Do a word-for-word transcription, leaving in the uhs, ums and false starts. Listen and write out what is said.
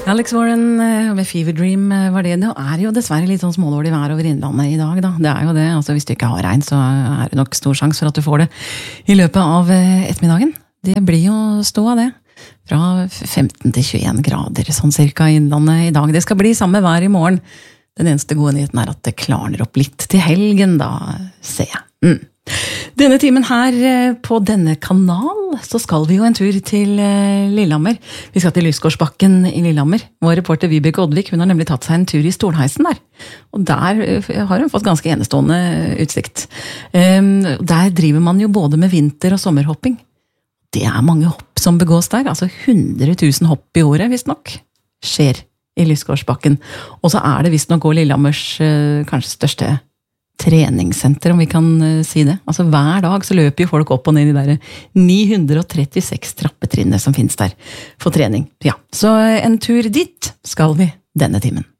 Alex Warren med Fever Dream var det. Det er jo dessverre litt sånn smådårlig vær over Innlandet i dag da. Det er jo det, altså hvis du ikke har regn så er det nok stor sjans for at du får det i løpet av ettermiddagen. Det blir jo stå av det. Fra femten til tjueen grader, sånn cirka i Innlandet i dag. Det skal bli samme vær i morgen. Den eneste gode nyheten er at det klarner opp litt til helgen da, ser jeg. Mm. Denne timen her på denne kanal, så skal vi jo en tur til Lillehammer. Vi skal til Lysgårdsbakken i Lillehammer. Vår reporter Vibeke Oddvik, hun har nemlig tatt seg en tur i stolheisen der. Og der har hun fått ganske enestående utsikt. Der driver man jo både med vinter- og sommerhopping. Det er mange hopp som begås der, altså hundre tusen hopp i året, visst nok, skjer i Lysgårdsbakken. Og så er det visst nok også Lillehammers kanskje største treningssenter, om vi kan si det. Altså hver dag så løper jo folk opp og ned i de ni hundre trettiseks trappetrinene som finnes der for trening. Ja, så en tur dit skal vi denne timen.